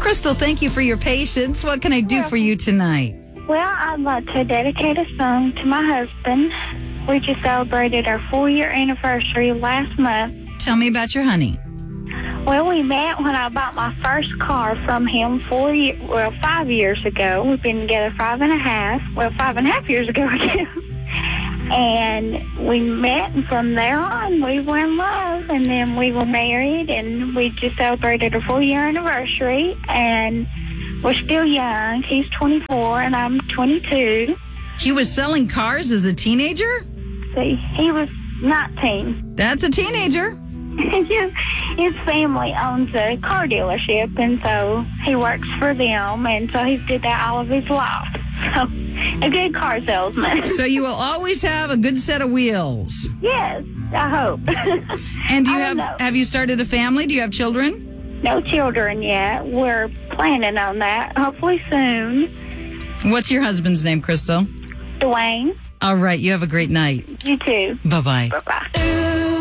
Crystal, thank you for your patience. What can I do for you tonight? Well, I'd like to dedicate a song to my husband. We just celebrated our 4-year anniversary last month. Tell me about your honey. Well, we met when I bought my first car from him 5 years ago. We've been together 5.5 years ago, I guess. And we met, and from there on, we were in love, and then we were married, and we just celebrated our 4-year anniversary, and we're still young. He's 24, and I'm 22. He was selling cars as a teenager? See, he was 19. That's a teenager. His family owns a car dealership, and so he works for them, and so he's did that all of his life. So, a good car salesman. So you will always have a good set of wheels. Yes, I hope. And do you have you started a family? Do you have children? No children yet. We're planning on that, hopefully soon. What's your husband's name, Crystal? Dwayne. All right, you have a great night. You too. Bye-bye. Bye-bye.